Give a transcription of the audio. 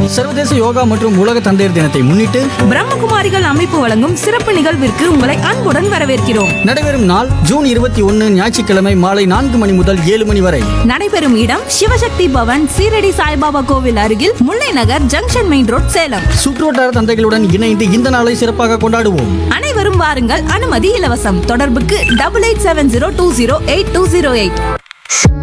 சர்வதேச யோகா மற்றும் உலக தந்தையர் தினத்தை முன்னிட்டு பிரம்மகுமாரிகள் அமைப்பு வழங்கும் சிறப்பு நிகழ்விற்கு உங்களை அன்புடன் வரவேற்கிறோம். நடைபெறும் நாள் ஜூன் 21 ஞாயிற்றுக்கிழமை மாலை 4 மணி முதல் 7 மணி வரை. நடைபெறும் இடம் சிவசக்தி பவன், சீரடி சாய்பாபா கோவில் அருகில், முல்லை நகர் ஜங்ஷன், மெயின் ரோட், சேலம். சுற்றுவட்டார தந்தைகளுடன் இணைந்து இந்த நாளை சிறப்பாக கொண்டாடுவோம். அனைவரும் வாருங்கள். அனுமதி இலவசம். தொடர்புக்கு 8870208208.